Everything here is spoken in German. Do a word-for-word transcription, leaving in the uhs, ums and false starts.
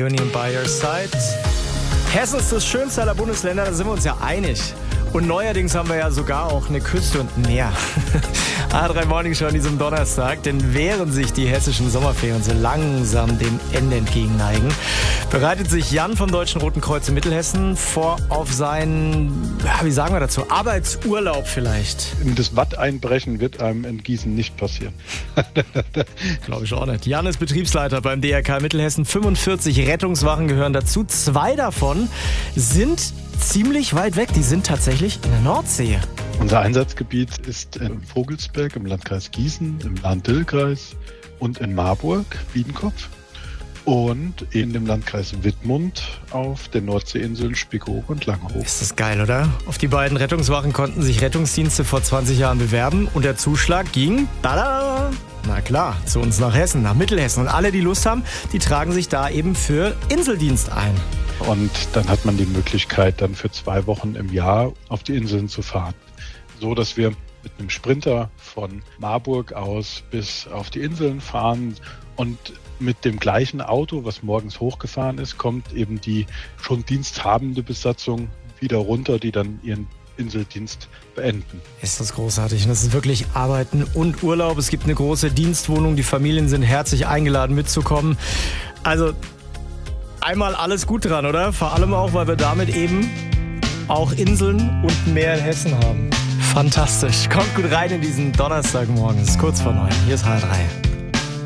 Leonie und By Your Side. Hessen ist das schönste aller Bundesländer, da sind wir uns ja einig. Und neuerdings haben wir ja sogar auch eine Küste und ein Meer. A drei Morning Show an diesem Donnerstag, denn während sich die hessischen Sommerferien so langsam dem Ende entgegenneigen, bereitet sich Jan vom Deutschen Roten Kreuz in Mittelhessen vor auf seinen, ja, wie sagen wir dazu, Arbeitsurlaub vielleicht. Das Watt einbrechen wird einem in Gießen nicht passieren. Glaube ich auch nicht. Jan ist Betriebsleiter beim D R K Mittelhessen. fünfundvierzig Rettungswachen gehören dazu. Zwei davon sind ziemlich weit weg. Die sind tatsächlich in der Nordsee. Unser Einsatzgebiet ist in Vogelsberg im Landkreis Gießen, im Lahn-Dill-Kreis und in Marburg, Biedenkopf und in dem Landkreis Wittmund auf den Nordseeinseln Spiekeroog und Langeoog. Ist das geil, oder? Auf die beiden Rettungswachen konnten sich Rettungsdienste vor zwanzig Jahren bewerben und der Zuschlag ging, tada, na klar, zu uns nach Hessen, nach Mittelhessen. Und alle, die Lust haben, die tragen sich da eben für Inseldienst ein. Und dann hat man die Möglichkeit, dann für zwei Wochen im Jahr auf die Inseln zu fahren. So, dass wir mit einem Sprinter von Marburg aus bis auf die Inseln fahren und mit dem gleichen Auto, was morgens hochgefahren ist, kommt eben die schon diensthabende Besatzung wieder runter, die dann ihren Inseldienst beenden. Ist das großartig. Und das ist wirklich Arbeiten und Urlaub. Es gibt eine große Dienstwohnung. Die Familien sind herzlich eingeladen mitzukommen. Also einmal alles gut dran, oder? Vor allem auch, weil wir damit eben auch Inseln und Meer in Hessen haben. Fantastisch. Kommt gut rein in diesen Donnerstagmorgen. Es ist kurz vor neun. Hier ist H drei.